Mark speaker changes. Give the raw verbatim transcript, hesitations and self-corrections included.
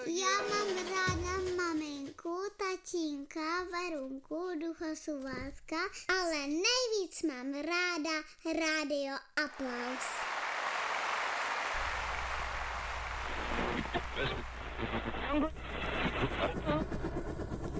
Speaker 1: Já mám ráda maminku, tatínka, Verunku, Ducha Suvátka, ale nejvíc mám ráda Rádio Aplaus.